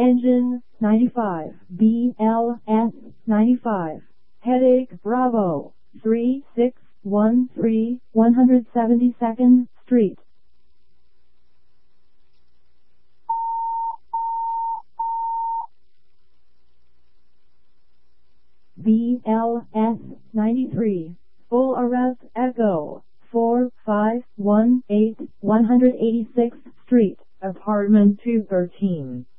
Engine 95, BLS 95. Headache Bravo 3613 172nd Street. BLS 93. Full Arrest Echo 4518 186th Street, Apartment 213.